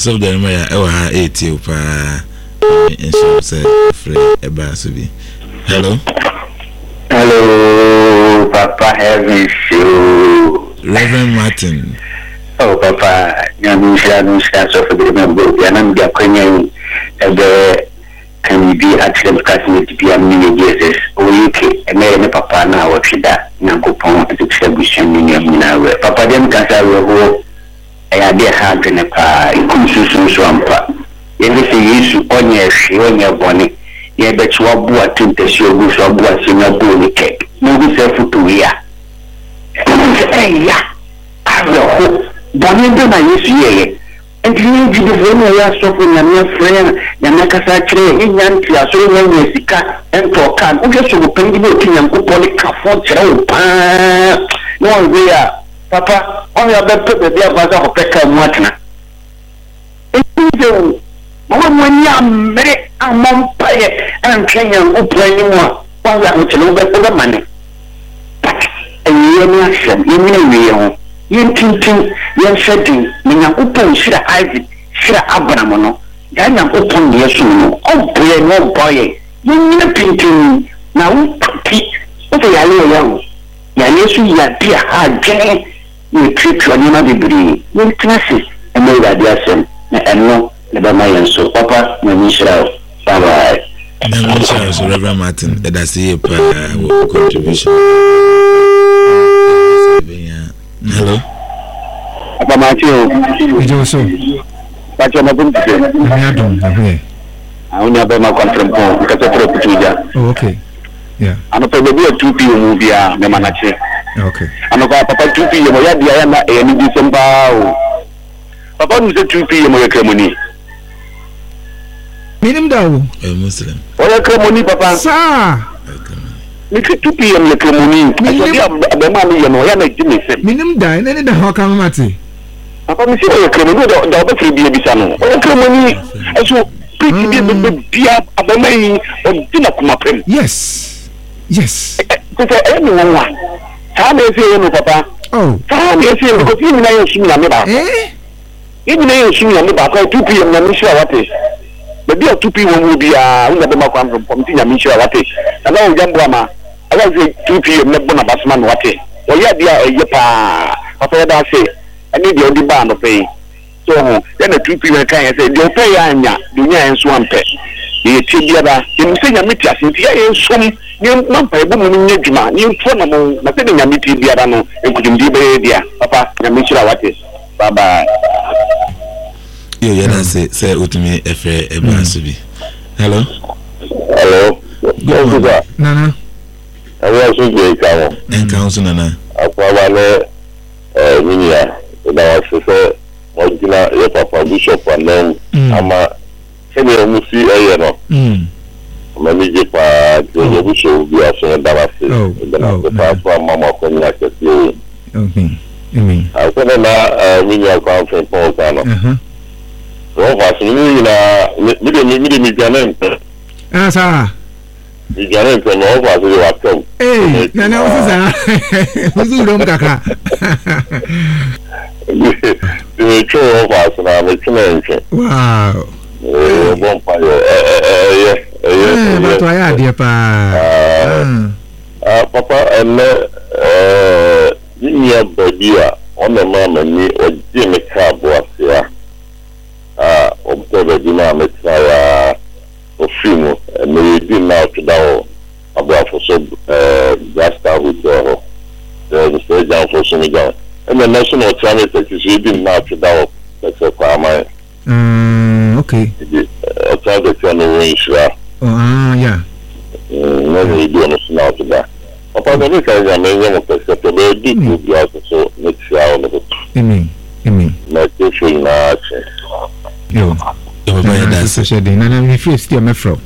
so the Maya ewa 80 pa insurance free eba so bi. Hello. Hello, Papa Heaven Show. Reverend Martin. Oh, Papa, I'm so for the member. I'm going to can be at the classmate to be a mini Jesus. Oh, okay, and then Papa now, what she that? Nankupon at the distribution in our Papa, them can say, oh, I had their hand in a car, in consumption swamp. Everything is on your bonnet. Yeah, but you are bought to the show, which are bought in a bony cake. No, we say for 2 years. Hey, yeah, I will. Bonnie, do my use. And you need to be very suffering and your friend, Yamakasa, in Yantia, so when you sika and for can, who gets to pay the king and put Polica for no, we are, Papa, only a better the dear father of Pekka Martina. When you are married among Pay and Kenyan who play you more, while that which you over the money. And you are you mean yen tintin yen shedding menya upon shira Isaac shira Abraham no ganya upon the yesu no oboye no boye yen tintin na upi ofe yale yawo ya yesu ya dia ha gene ni treat oni na bibiri yen tinase emo ya dia sem na eno le ba ma yen so papa na ni shira bye bye na ni shira so Reverend Martin that say pa contribution. Hello. Apa macam? Itu so. Macam apa pun tu. Mana ada? Apa? Awak apa nak confirm pun? Kita terus pergi. Oh, okay. Yeah. Anu perlu dia 2 PM movie ah, memang nak cek. Okay. Anu kalau papa 2 PM ya dia nak ni di sembau. Papa ni 2 PM ya kremoni. Minum dah. Muslim. Oh ya kremoni papa. Sa. Ni 2 PM ya kremoni. Asal dia memang ni yang ya nak jenis. Minum dah, ini dah hokam mati. Apa mesti ya kremoni dah apa dia bisa no. Oh kremoni. Aso dia dia apa mai dia nak kumapem. Yes. Yes. Kita ni ngwa. Sabe sih no papa. Oh. Sabe sih ko ini na yo shimi na me ba. Ini na yo shimi na me ba ko 2 PM na mi shira wate. Baby 2 PM mu bia una be makwa from tinya mi shira wate. Ala o jambo ama. Ala say 2 PM na bona basman wate. O ya dia e pa. Papa ya da say ani dia odi ba no pay. So ya na 2 PM kan ya say dia pay ya anya, dunya enso ampe. Ye tibia ba, ye msenya miti asinti ya ensom. Ni mampa ebu mu nyedwuma ni mfo na mo na se nya miti biara no enkudumdi be dia papa nya mechira wate bye bye yo na say utumi efe eba so bi. Hello. Nana awa so je kawo enka so nana akwa wale niya da wasese mojina ya papa bishop and ama sene musi ayero mami je pa je busho bi aso da wase da pa mama ko nya ke ti okay aso na niya ko fa po kana ro va sini na mi ganen sa mi ganen ko no va so wa ko nana ofisa uzu rom kaka ni cho va so na me tmenche wow bon pa but why are dia pa papa ni ya badia ona mama ni oje me kabo asia o bebe di na me tsaya o fimo me di na tudao abo afoso gasta hotel the stage down for some guy and the national channel that you di na tudao that's a kwama okay o tsada channel insha yeah no we do no now to that papa no ka ya me nyamo pesa to be di to be out so next year no amen na ke shi na che yo baba da se de na me free still me fro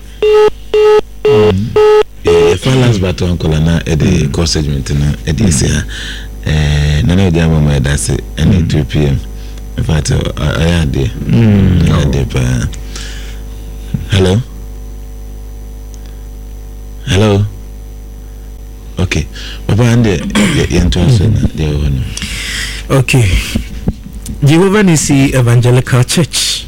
finance baton kola na e de consegment na e de se na na de mama da se any 2 PM in fact I had there hello okay papa ande yento so na de one okay Jehovah Nisi Evangelical Church